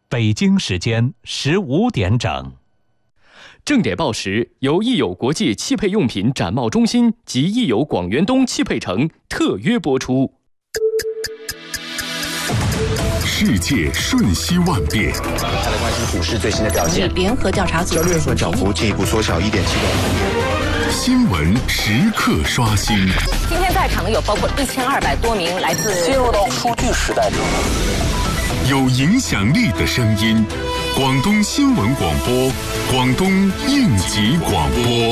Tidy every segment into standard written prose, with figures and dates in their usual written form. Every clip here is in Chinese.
北京时间15点整。 正点报时由益友国际汽配用品展贸中心及益友广元东汽配城特约播出。 世界瞬息万变， 再来关心股市最新的表现。 联合调查组交易员涨幅进一步缩小1.7个百分点。 新闻时刻刷新。 今天在场的有包括1200多名来自。 进入到数据时代之后， 有影响力的声音，广东新闻广播，广东应急广播。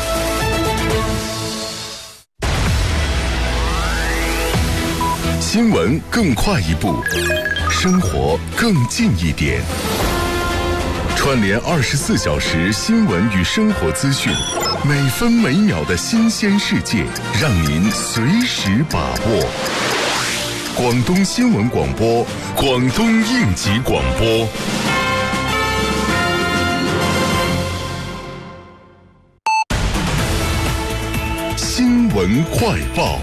新闻更快一步，生活更近一点。串联24小时新闻与生活资讯，每分每秒的新鲜世界，让您随时把握。广东新闻广播，广东应急广播。新闻快报。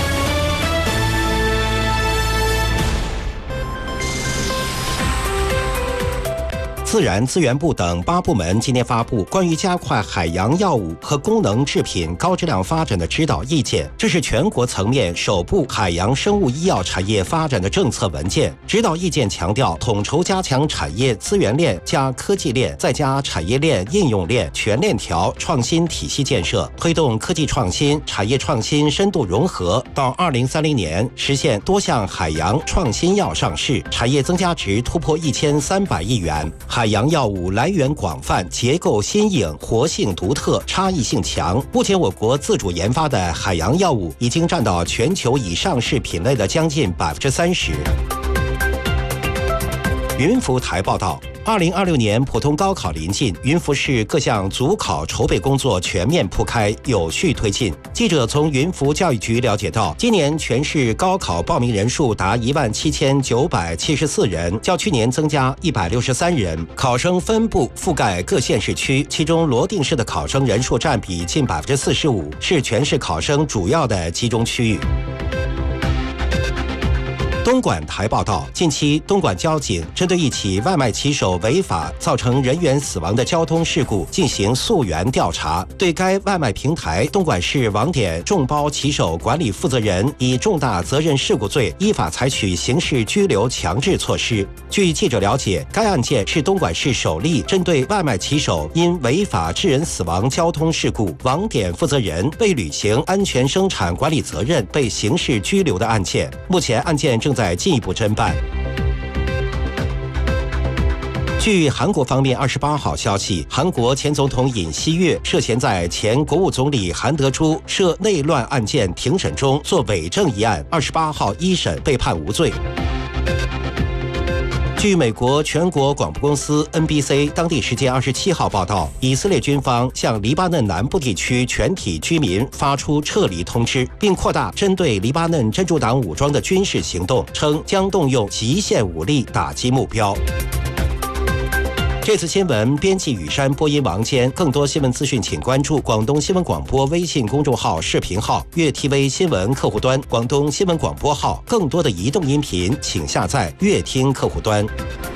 自然资源部等8部门今天发布关于加快海洋药物和功能制品高质量发展的指导意见，这是全国层面首部海洋生物医药产业发展的政策文件。指导意见强调，统筹加强产业资源链加科技链再加产业链应用链全链条创新体系建设，推动科技创新、产业创新深度融合，到2030年实现多项海洋创新药上市，产业增加值突破1300亿元。海洋药物来源广泛，结构新颖，活性独特，差异性强。目前我国自主研发的海洋药物已经占到全球已上市品类的将近30%。云浮台报道，2026年普通高考临近，云浮市各项组考筹备工作全面铺开，有序推进。记者从云浮教育局了解到，今年全市高考报名人数达17974人，较去年增加163人。考生分布覆盖各县市区，其中罗定市的考生人数占比近45%，是全市考生主要的集中区域。东莞台报道，近期东莞交警针对一起外卖骑手违法造成人员死亡的交通事故进行溯源调查，对该外卖平台东莞市网点众包骑手管理负责人以重大责任事故罪依法采取刑事拘留强制措施。据记者了解，该案件是东莞市首例针对外卖骑手因违法致人死亡交通事故，网点负责人未履行安全生产管理责任被刑事拘留的案件。目前案件正在进一步侦办。据韩国方面28号消息，韩国前总统尹锡悦涉嫌在前国务总理韩德洙涉内乱案件庭审中做伪证一案，28号一审被判无罪。据美国全国广播公司 NBC 当地时间27号报道，以色列军方向黎巴嫩南部地区全体居民发出撤离通知，并扩大针对黎巴嫩真主党武装的军事行动，称将动用极限武力打击目标。这次新闻编辑雨山，播音王坚。更多新闻资讯请关注广东新闻广播微信公众号、视频号、粤 TV 新闻客户端、广东新闻广播号。更多的移动音频请下载粤听客户端。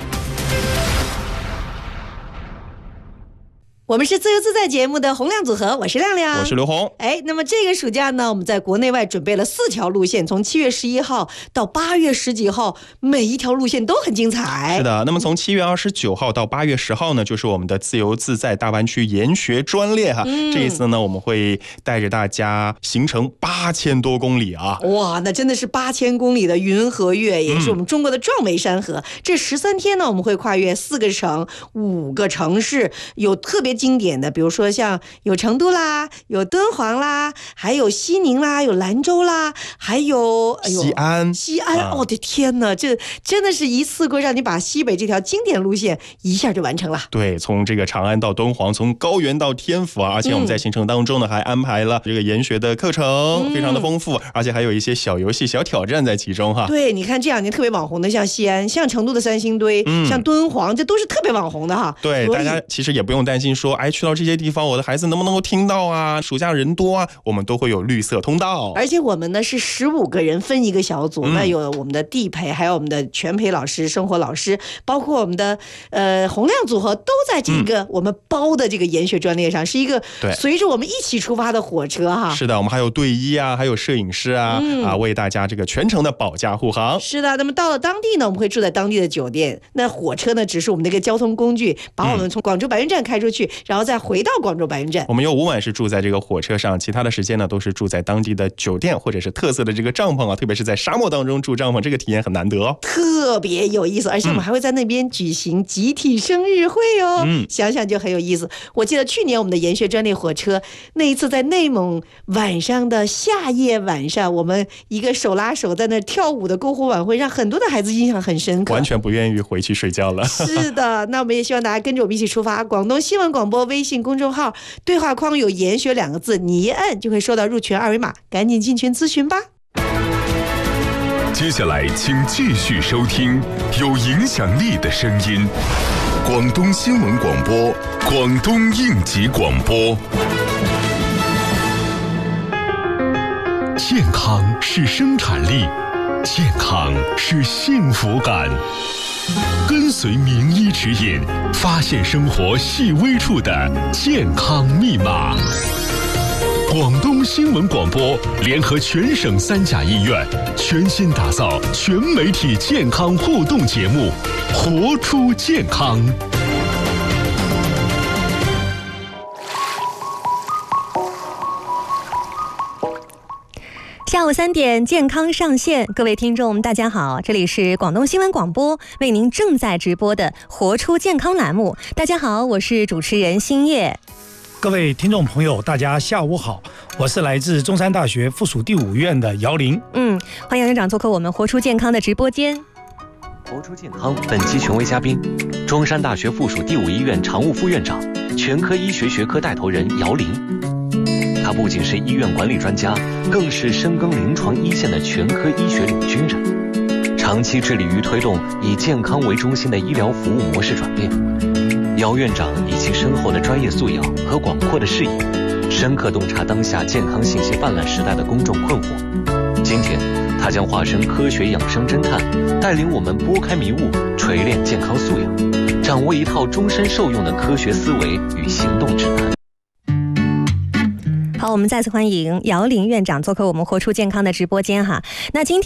我们是自由自在节目的洪亮组合，我是亮亮， 我是刘红。 那么这个暑假呢，我们在国内外准备了4条路线，从7月11号到8月10几号，每一条路线都很精彩。 是的，那么从7月29号到8月10号呢，就是我们的自由自在大湾区研学专列哈。这一次呢，我们会带着大家行程8000多公里啊！ 哇，那真的是8000公里的云和月，也是我们中国的壮美山河。这13天呢，我们会跨越4个省、5个城市，有特别经典的，比如说像有成都啦，有敦煌啦，还有西宁啦，有兰州啦，还有西安。 我的天哪，这真的是一次过让你把西北这条经典路线一下就完成了。 对，从这个长安到敦煌，从高原到天府啊，而且我们在行程当中呢，还安排了这个研学的课程，非常的丰富，而且还有一些小游戏、小挑战在其中哈。 对，你看这2年特别网红的，像西安，像成都的三星堆，像敦煌，这都是特别网红的哈。 对，大家其实也不用担心说说，哎，去到这些地方，我的孩子能不能够听到啊？暑假人多啊，我们都会有绿色通道。 而且我们呢是15个人分一个小组，那有我们的地陪，还有我们的全陪老师、生活老师，包括我们的洪亮组合，都在这个我们包的这个研学专列上，是一个随着我们一起出发的火车哈。 是的，我们还有队医啊，还有摄影师啊，为大家这个全程的保驾护航。 是的，那么到了当地呢，我们会住在当地的酒店。那火车呢，只是我们的一个交通工具，把我们从广州白云站开出去，然后再回到广州白云站。 我们有5晚是住在这个火车上，其他的时间呢都是住在当地的酒店或者是特色的这个帐篷啊，特别是在沙漠当中住帐篷，这个体验很难得哦， 特别有意思。而且我们还会在那边举行集体生日会哦，想想就很有意思。我记得去年我们的研学专列火车那一次在内蒙晚上的夏夜晚上，我们一个手拉手在那跳舞的篝火晚会，让很多的孩子印象很深刻， 完全不愿意回去睡觉了。 是的，那我们也希望大家跟着我们一起出发。广东新闻广播微信公众号对话框有研学2个字，你一按就会收到入群二维码，赶紧进群咨询吧。 接下来请继续收听有影响力的声音，广东新闻广播，广东应急广播。 健康是生产力，健康是幸福感。跟随名医指引，发现生活细微处的健康密码。广东新闻广播联合全省3甲医院，全新打造全媒体健康互动节目《活出健康》。 下午3点，健康上线，各位听众大家好，这里是广东新闻广播为您正在直播的活出健康栏目。大家好，我是主持人新叶。 各位听众朋友大家下午好，我是来自中山大学附属第5院的姚玲。 欢迎院长做客我们活出健康的直播间。 活出健康本期权威嘉宾，中山大学附属第5医院常务副院长、全科医学学科带头人姚玲。他不仅是医院管理专家，更是深耕临床一线的全科医学领军人，长期致力于推动以健康为中心的医疗服务模式转变。姚院长以其深厚的专业素养和广阔的视野，深刻洞察当下健康信息泛滥时代的公众困惑。今天，他将化身科学养生侦探，带领我们拨开迷雾，锤炼健康素养，掌握一套终身受用的科学思维与行动指南。 好，我们再次欢迎姚玲院长做客我们活出健康的直播间哈。那今天